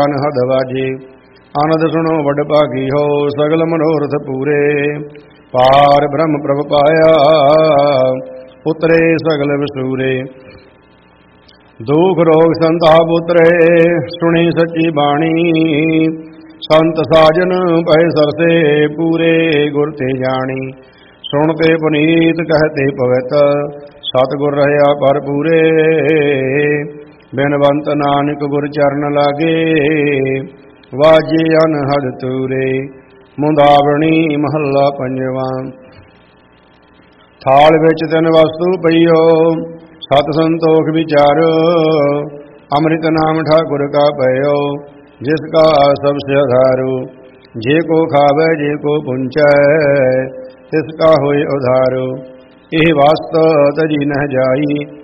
ਅਨਹਦ ਵਾਜੇ। ਆਨੰਦ ਸੁਣੋ ਵਡ ਭਾਗੀ ਹੋ, ਸਗਲ ਮਨੋਰਥ ਪੂਰੇ। ਪਾਰ ਬ੍ਰਹਮ ਪ੍ਰਭ ਪਾਇਆ, ਉਤਰੇ ਸਗਲ ਵਿਸੂਰੇ। ਦੁਖ ਰੋਗ ਸੰਤਾਪ ਉਤਰੇ, ਸੁਣੀ ਸੱਚੀ ਬਾਣੀ। ਸੰਤ ਸਾਜਨ ਪਏ ਸਰਸੇ, ਪੂਰੇ ਗੁਰ ਤੇ ਜਾਣੀ। ਸੁਣਤੇ ਪੁਨੀਤ ਕਹਤੇ ਪਵਿੱਤ, ਸਤਿਗੁਰ ਰਹਿਆ ਪਰ ਪੂਰੇ। ਬਿਨਵੰਤ ਨਾਨਕ ਗੁਰ ਚਰਨ ਲਾਗੇ, ਵਾਜੇ ਅਨਹਦ ਤੂਰੇ। ਮੁੰਦਾਵਣੀ ਮਹੱਲਾ ਪੰਜਵਾਂ। ਥਾਲ ਵਿੱਚ ਤਿੰਨ ਵਸਤੂ ਪਈਓ, ਸਤ ਸੰਤੋਖ ਵਿਚਾਰੋ। ਅੰਮ੍ਰਿਤ ਨਾਮ ਠਾਕੁਰ ਕਾ ਪਇਓ, ਜਿਸ ਕਾ ਸਭ ਸੇ ਆਧਾਰੋ। ਜੇ ਕੋ ਖਾਵੇ ਜੇ ਕੋ ਪੁੰਚੈ, ਤਿਸ ਕਾ ਹੋਏ ਉਧਾਰੋ। ਇਹ ਵਸਤ ਤਜੀ ਨਹਿ ਜਾਈ,